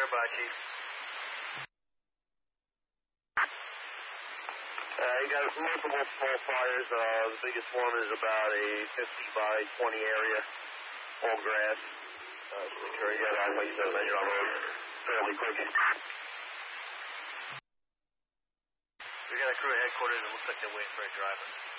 by, Chief. You got multiple small fires. The biggest one is about a 50 by 20 area, all grass. Make sure you got on, like you said, measure on road fairly quick. We got a crew at headquarters. It looks like they're waiting for a driver.